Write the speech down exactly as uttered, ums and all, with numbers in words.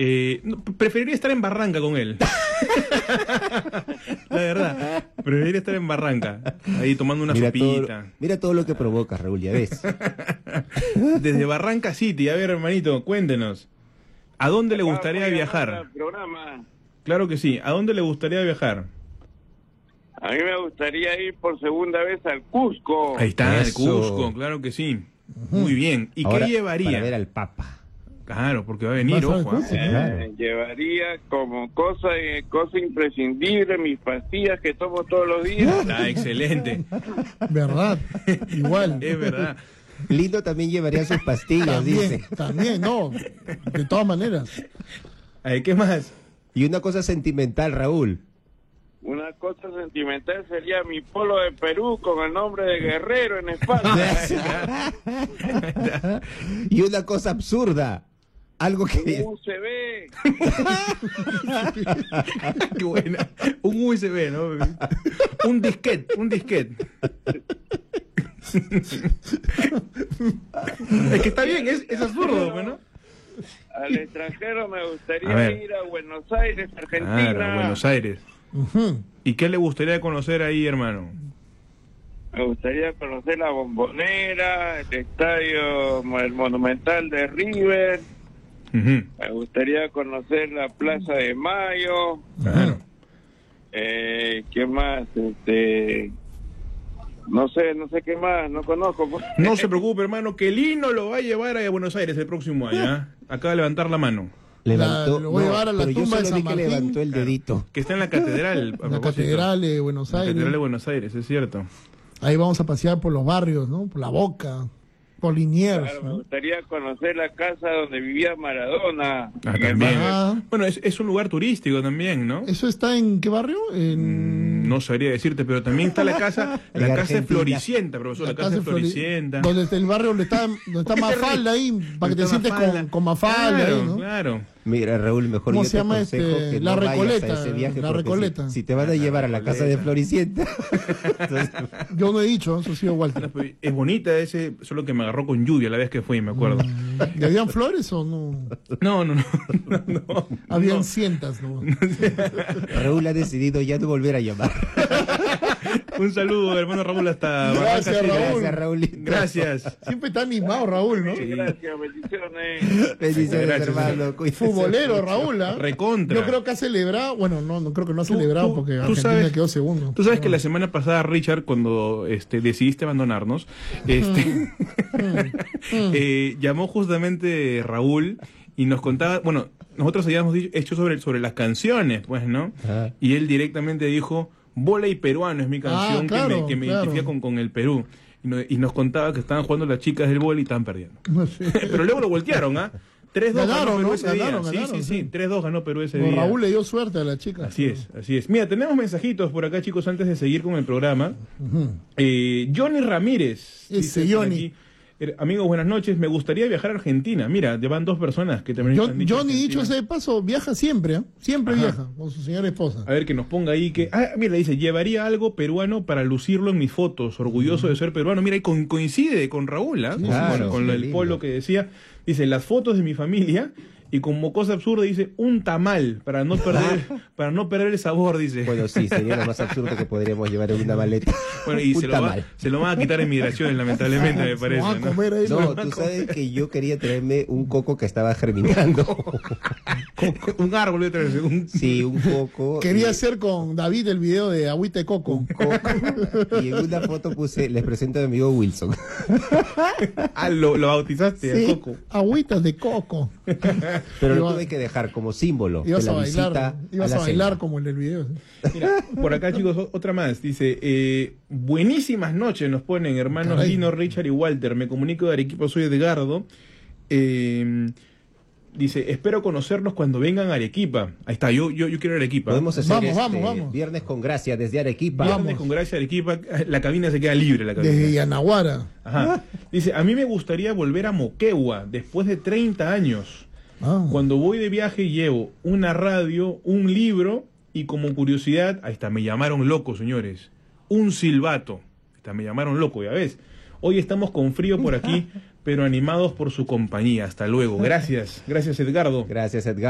Eh, no, preferiría estar en Barranca con él. La verdad, preferiría estar en Barranca, ahí tomando una mira sopita. Todo, mira todo lo que provoca, Raúl, ya ves. Desde Barranca City, a ver, hermanito, cuéntenos. ¿A dónde le gustaría viajar? Claro que sí, ¿a dónde le gustaría viajar? A mí me gustaría ir por segunda vez al Cusco. Ahí está, el Eso. Cusco, claro que sí. Muy bien. ¿Y Ahora, qué llevaría? Para ver al Papa. Claro, porque va a venir, Vas al ojo. ¿eh? Cusco. Eh, Claro. Llevaría como cosa, eh, cosa imprescindible mis pastillas que tomo todos los días. Está excelente. ¿Verdad? Igual. Es verdad. Lindo también llevaría sus pastillas, También, dice. también, no. De todas maneras. A ver, ¿qué más? Y una cosa sentimental, Raúl. Una cosa sentimental sería mi polo de Perú con el nombre de Guerrero en espalda. Y una cosa absurda. Algo que... U C B. Qué buena. Un U S B, ¿no? Un disquete, un disquete. Es que está bien, es, es absurdo, ¿no? Al extranjero me A gustaría ver. ir a Buenos Aires, Argentina. Claro, Buenos Aires. Ujú. ¿Y qué le gustaría conocer ahí, hermano? Me gustaría conocer la Bombonera, el estadio, el Monumental de River. Ujú. Me gustaría conocer la Plaza de Mayo. Claro. Eh, ¿Qué más? Este, no sé, no sé qué más, no conozco. No se preocupe, hermano, que Lino lo va a llevar a Buenos Aires el próximo año. ¿eh? Acaba de levantar la mano. Levantó, La- lo voy a llevar a la pero yo tumba de solo vi San que Martín. levantó el Claro. dedito. Que está en la catedral. a La propósito. Catedral de Buenos La Aires. catedral de Buenos Aires, es cierto. Ahí vamos a pasear por los barrios, ¿no? Por La Boca, por Liniers. Claro, me ¿no? gustaría conocer la casa donde vivía Maradona. Ah, En el también. barrio- Ah. Bueno, es, es un lugar turístico también, ¿no? ¿Eso está en qué barrio? En Mm, No sabría decirte, pero también está la casa, En la casa de Argentina. Floricienta, profesor, la, casa de de Flori- Floricienta. Donde está el barrio donde está, donde está ¿Por qué te Mafalda ahí, para que te Está sientes Mafalda. con, con Mafalda Claro, ahí, ¿no? claro. Mira, Raúl, mejor ¿Cómo yo se te llama aconsejo este? que La no vayas Recoleta, a ese viaje La porque Recoleta. Si, si te van a La llevar a la casa de Recoleta. Floricienta, entonces, Yo no he dicho, eso ha sido No, Walter. pero es bonita ese, solo que me agarró con lluvia la vez que fui, me acuerdo. ¿Y habían flores o no? No, no, no. no, no, Habían no. cientas, ¿no? Raúl ha decidido ya no volver a llamar. Un saludo, hermano Raúl, hasta Gracias, Barranca City. Raúl. Gracias, Raúlito. Gracias. Siempre está animado Raúl, ¿no? Sí, gracias, bendiciones. Bendiciones, Gracias, hermano. Cuídese Futbolero, mucho. Raúl, ¿ah? Recontra. Yo creo que ha celebrado, bueno, no, no creo que no ha Tú- celebrado tú- porque tú Argentina sabes- quedó segundo. Tú sabes que la semana pasada, Richard, cuando este, decidiste abandonarnos, este, eh, llamó justamente Raúl y nos contaba, bueno, nosotros habíamos dicho, hecho sobre, sobre las canciones, pues, ¿no? Ajá. Y él directamente dijo, Bola y Peruano es mi canción Ah, claro, que me, que me claro. identifica con, con el Perú. Y, no- y nos contaba que estaban jugando las chicas del bola y estaban perdiendo. No sé. Pero luego lo voltearon, ¿ah? tres dos ganó Ganaron, Perú ¿no? ese Ganaron, día. ganaron, sí, sí, sí, sí. tres dos ganó Perú ese Bueno, día. Raúl le dio suerte a la chica. Así es, así es. Mira, tenemos mensajitos por acá, chicos, antes de seguir con el programa. Ujú. Eh, Johnny Ramírez. Ese dice por Johnny. aquí, eh, amigos, buenas noches. Me gustaría viajar a Argentina. Mira, llevan dos personas que también John- han dicho Johnny, dicho Argentina. sea de paso, viaja siempre, ¿eh? Siempre Ajá. viaja con su señora esposa. A ver, que nos ponga ahí que... Ah, mira, dice, llevaría algo peruano para lucirlo en mis fotos. Orgulloso de ser peruano. Mira, y con- coincide con Raúl, ¿ah? Sí, Con- claro, con, con qué el lindo. polo que decía. Dice, las fotos de mi familia... Y como cosa absurda dice, un tamal, para no perder, para no perder el sabor, dice. Bueno, sí, sería lo más absurdo que podríamos llevar en una maleta. Bueno, y Un se lo, va, tamal. se lo van a quitar en migraciones, lamentablemente, me Se parece. van a ¿no? comer ahí, No, ¿no? tú sabes que yo quería traerme un coco que estaba germinando. Un árbol, voy a traerse, un- Sí, un coco. Quería y- hacer con David el video de Agüita de Coco. un coco. Y en una foto puse, les presento a mi amigo Wilson. Ah, lo, lo bautizaste, Sí, a Coco. agüitas de coco. Pero lo Iba- tuve que dejar como símbolo Ibas de a la visita bailar, ibas a a, la bailar selva. como en el video. Mira, por acá, chicos, o- otra más. Dice, eh, buenísimas noches nos ponen hermanos Caray. Lino, Richard y Walter. Me comunico de Arequipa, soy Edgardo. Eh, dice, espero conocernos cuando vengan a Arequipa. Ahí está, yo, yo, yo quiero Arequipa. Podemos hacer Vamos, este vamos, vamos. viernes con gracia desde Arequipa. Vamos. Viernes con gracia Arequipa, la cabina se queda libre. La cabina. Desde Yanaguara. Ajá. Dice, a mí me gustaría volver a Moquegua después de treinta años. Ah. Cuando voy de viaje llevo una radio, un libro y como curiosidad, ahí está, me llamaron loco, señores. Un silbato. Ahí está, me llamaron loco, ya ves. Hoy estamos con frío por aquí, pero animados por su compañía. Hasta luego. Gracias. Gracias, Edgardo. Gracias, Edgar.